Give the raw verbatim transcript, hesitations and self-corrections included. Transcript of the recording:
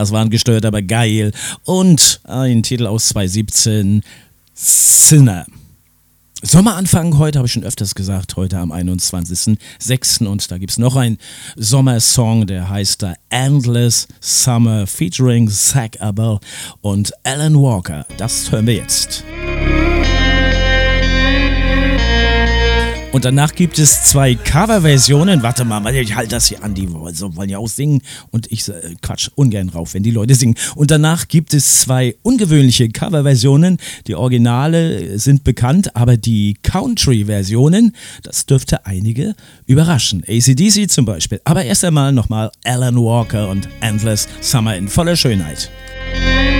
Das war gestört, aber geil. Und ein Titel aus zwanzig siebzehn, Sinner. Sommeranfang heute, habe ich schon öfters gesagt, heute am einundzwanzigsten sechsten Und da gibt es noch einen Sommersong, der heißt da Endless Summer featuring Zach Abel und Alan Walker. Das hören wir jetzt. Und danach gibt es zwei Coverversionen. Warte mal, ich halte das hier an, die wollen ja auch singen. Und ich äh, quatsch ungern rauf, wenn die Leute singen. Und danach gibt es zwei ungewöhnliche Coverversionen. Die Originale sind bekannt, aber die Country-Versionen, das dürfte einige überraschen. A C D C zum Beispiel. Aber erst einmal nochmal Alan Walker und Endless Summer in voller Schönheit.